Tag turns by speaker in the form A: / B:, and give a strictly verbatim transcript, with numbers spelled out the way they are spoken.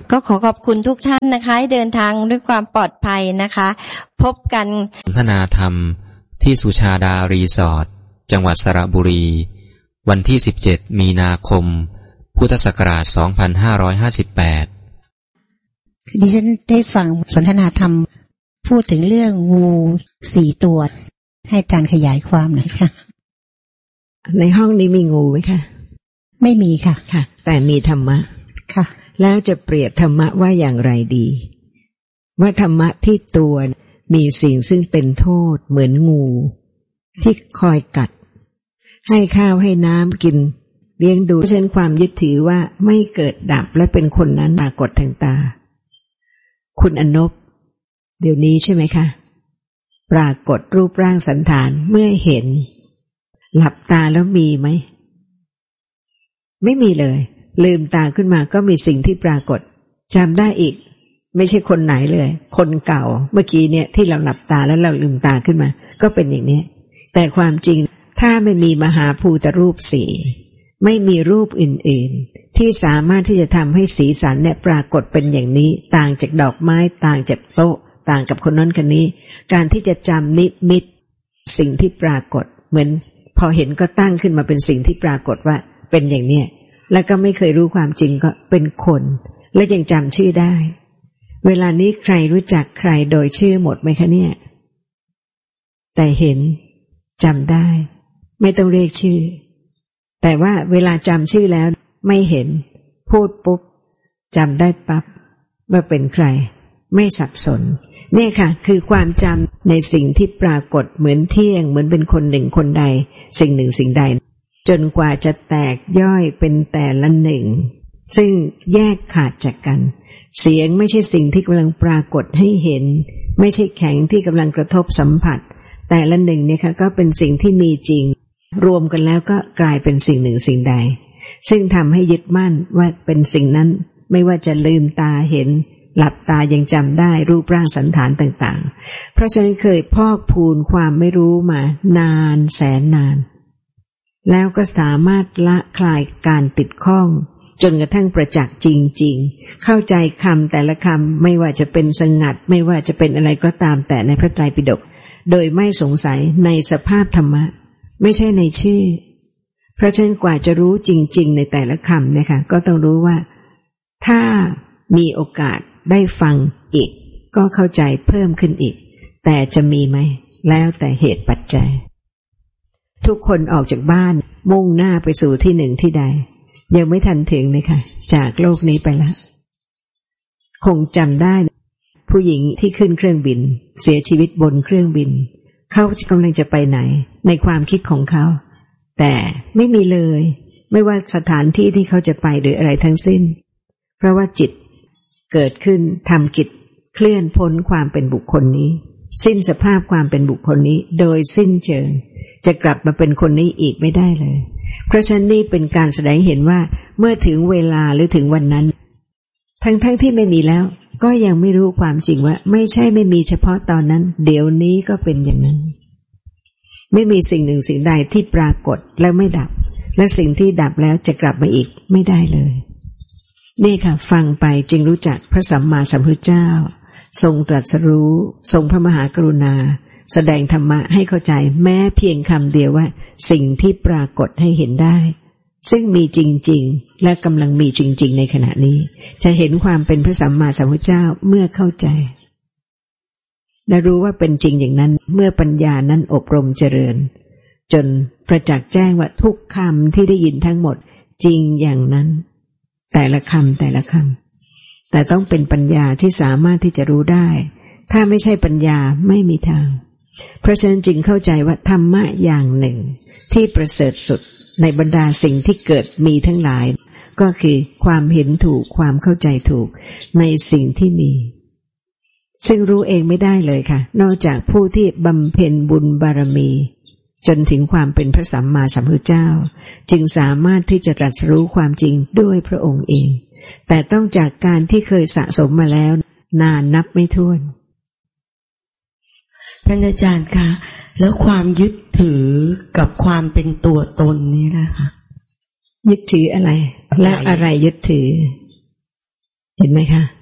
A: ก็ขอขอบคุณทุกท่านนะคะให้เดินทางด้วยความปลอดภัยนะคะพบกัน
B: สนทนาธรรมที่สุชาดารีสอร์ทจังหวัดสระบุรีวันที่สิบเจ็ดมีนาคมพุทธศักราชสองพันห้าร้อยห้าสิบแปด
C: ดิฉันได้ฟังสนทนาธรรมพูดถึงเรื่องงูสี่ตัวให้อาจารย์ขยายความหน่อยค่ะ
D: ในห้องนี้มีงูไหมคะ
C: ไม่มีค่ะ
D: ค่ะแต่มีธรรมะ
C: ค่ะ
D: แล้วจะเปรียบธรรมะว่าอย่างไรดีว่าธรรมะที่ตัวมีสิ่งซึ่งเป็นโทษเหมือนงูที่คอยกัดให้ข้าวให้น้ำกินเลี้ยงดูเช่นความยึดถือว่าไม่เกิดดับและเป็นคนนั้นปรากฏทางตาคุณอนบเดี๋ยวนี้ใช่ไหมคะปรากฏรูปร่างสันฐานเมื่อเห็นหลับตาแล้วมีไหมไม่มีเลยลืมตาขึ้นมาก็มีสิ่งที่ปรากฏจำได้อีกไม่ใช่คนไหนเลยคนเก่าเมื่อกี้เนี่ยที่เราหลับตาแล้วเราลืมตาขึ้นมาก็เป็นอย่างนี้แต่ความจริงถ้าไม่มีมหาภูตรูปสี่ไม่มีรูปอื่นๆที่สามารถที่จะทำให้สีสันเนี่ยปรากฏเป็นอย่างนี้ต่างจากดอกไม้ต่างจากโต๊ะต่างกับคนนั้นคนนี้การที่จะจำนิมิตสิ่งที่ปรากฏเหมือนพอเห็นก็ตั้งขึ้นมาเป็นสิ่งที่ปรากฏว่าเป็นอย่างเนี้ยแล้วก็ไม่เคยรู้ความจริงก็เป็นคนและยังจำชื่อได้เวลานี้ใครรู้จักใครโดยชื่อหมดไหมคะเนี่ยแต่เห็นจำได้ไม่ต้องเรียกชื่อแต่ว่าเวลาจำชื่อแล้วไม่เห็นพูดปุ๊บจำได้ปั๊บว่าเป็นใครไม่สับสนเนี่ยค่ะคือความจำในสิ่งที่ปรากฏเหมือนเที่ยงเหมือนเป็นคนหนึ่งคนใดสิ่งหนึ่งสิ่งใดจนกว่าจะแตกย่อยเป็นแต่ละหนึ่งซึ่งแยกขาดจากกันเสียงไม่ใช่สิ่งที่กำลังปรากฏให้เห็นไม่ใช่แข็งที่กำลังกระทบสัมผัสแต่ละหนึ่งเนี่ยค่ะก็เป็นสิ่งที่มีจริงรวมกันแล้วก็กลายเป็นสิ่งหนึ่งสิ่งใดซึ่งทำให้ยึดมั่นว่าเป็นสิ่งนั้นไม่ว่าจะลืมตาเห็นหลับตายังจำได้รูปร่างสันฐานต่างๆเพราะฉะนั้นเคยพอกพูนความไม่รู้มานานแสนนานแล้วก็สามารถละคลายการติดข้องจนกระทั่งประจักษ์จริงๆเข้าใจคำแต่ละคำไม่ว่าจะเป็นสงัดไม่ว่าจะเป็นอะไรก็ตามแต่ในพระไตรปิฎกโดยไม่สงสัยในสภาพธรรมะไม่ใช่ในชื่อเพราะฉะนั้นกว่าจะรู้จริงๆในแต่ละคำนะคะก็ต้องรู้ว่าถ้ามีโอกาสได้ฟังอีกก็เข้าใจเพิ่มขึ้นอีกแต่จะมีไหมแล้วแต่เหตุปัจจัยทุกคนออกจากบ้านมุ่งหน้าไปสู่ที่หนึ่งที่ใดยังไม่ทันถึงเลยค่ะจากโลกนี้ไปแล้วคงจำได้ผู้หญิงที่ขึ้นเครื่องบินเสียชีวิตบนเครื่องบินเขากำลังจะไปไหนในความคิดของเขาแต่ไม่มีเลยไม่ว่าสถานที่ที่เขาจะไปหรืออะไรทั้งสิ้นเพราะว่าจิตเกิดขึ้นทำกิจเคลื่อนพ้นความเป็นบุคคลนี้สิ้นสภาพความเป็นบุคคลนี้โดยสิ้นเชิงจะกลับมาเป็นคนนี้อีกไม่ได้เลยเพราะฉะนั้นนี่เป็นการแสดงเห็นว่าเมื่อถึงเวลาหรือถึงวันนั้นทั้งๆ ท, ที่ไม่มีแล้วก็ยังไม่รู้ความจริงว่าไม่ใช่ไม่มีเฉพาะตอนนั้นเดี๋ยวนี้ก็เป็นอย่างนั้นไม่มีสิ่งหนึ่งสิ่งใดที่ปรากฏแล้วไม่ดับและสิ่งที่ดับแล้วจะกลับมาอีกไม่ได้เลยนี่ค่ะฟังไปจึงรู้จักพระสัมมาสัมพุทธเจ้าทรงตรัสรู้ทรงพระมหากรุณาแสดงธรรมะให้เข้าใจแม้เพียงคำเดียวว่าสิ่งที่ปรากฏให้เห็นได้ซึ่งมีจริงๆและกำลังมีจริงๆในขณะนี้จะเห็นความเป็นพระสัมมาสัมพุทธเจ้าเมื่อเข้าใจและรู้ว่าเป็นจริงอย่างนั้นเมื่อปัญญานั้นอบรมเจริญจนประจักษ์แจ้งว่าทุกคำที่ได้ยินทั้งหมดจริงอย่างนั้นแต่ละคำแต่ละคำแต่ต้องเป็นปัญญาที่สามารถที่จะรู้ได้ถ้าไม่ใช่ปัญญาไม่มีทางเพราะฉะนั้นจึงเข้าใจว่าธรรมะอย่างหนึ่งที่ประเสริฐสุดในบรรดาสิ่งที่เกิดมีทั้งหลายก็คือความเห็นถูกความเข้าใจถูกในสิ่งที่มีซึ่งรู้เองไม่ได้เลยค่ะนอกจากผู้ที่บำเพ็ญบุญบารมีจนถึงความเป็นพระสัมมาสัมพุทธเจ้าจึงสามารถที่จะตรัสรู้ความจริงด้วยพระองค์เองแต่ต้องจากการที่เคยสะสมมาแล้วนานนับไม่ถ้วน
E: ท่านอาจารย์คะแล้วความยึดถือกับความเป็นตัวตนนี้นะคะ
D: ยึดถืออะไรและอะไรยึดถือเห็นไหมคะ